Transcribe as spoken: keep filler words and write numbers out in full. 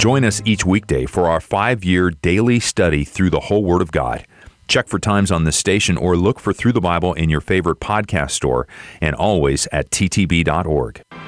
Join us each weekday for our five-year daily study through the whole Word of God. Check for times on this station or look for Through the Bible in your favorite podcast store and always at t t b dot org.